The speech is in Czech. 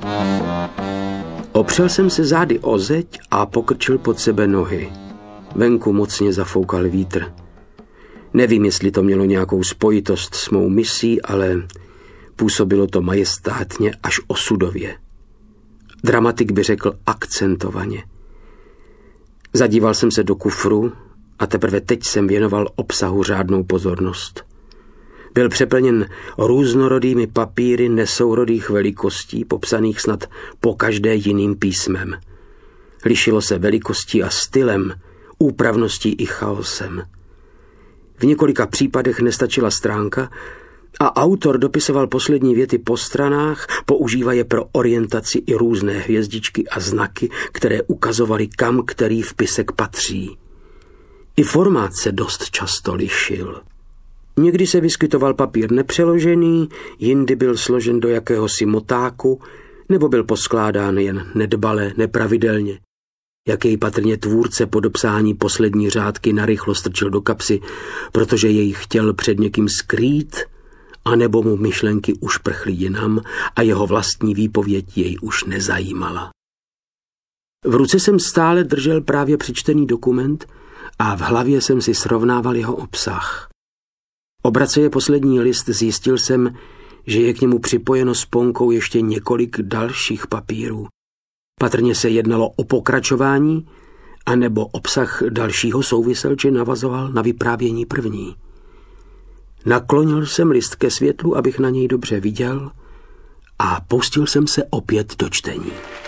Opřel jsem se zády o zeď a pokrčil pod sebe nohy. Venku mocně zafoukal vítr. Nevím, jestli to mělo nějakou spojitost s mou misí, ale působilo to majestátně až osudově. Dramatik by řekl akcentovaně. Zadíval jsem se do kufru a teprve teď jsem věnoval obsahu řádnou pozornost. Byl přeplněn různorodými papíry nesourodých velikostí, popsaných snad po každé jiným písmem. Lišilo se velikostí a stylem, úpravností i chaosem. V několika případech nestačila stránka a autor dopisoval poslední věty po stranách, používá je pro orientaci i různé hvězdičky a znaky, které ukazovaly, kam který vpisek patří. I formát se dost často lišil. Někdy se vyskytoval papír nepřeložený, jindy byl složen do jakéhosi motáku, nebo byl poskládán jen nedbale, nepravidelně. Jaký patrně tvůrce po dopsání poslední řádky narychlo strčil do kapsy, protože jej chtěl před někým skrýt, anebo mu myšlenky už prchly jinam a jeho vlastní výpověď jej už nezajímala. V ruce jsem stále držel právě přečtený dokument a v hlavě jsem si srovnával jeho obsah. Obraceje poslední list, zjistil jsem, že je k němu připojeno sponkou ještě několik dalších papírů. Patrně se jednalo o pokračování, anebo obsah dalšího souvisel či navazoval na vyprávění první. Naklonil jsem list ke světlu, abych na něj dobře viděl, a pustil jsem se opět do čtení.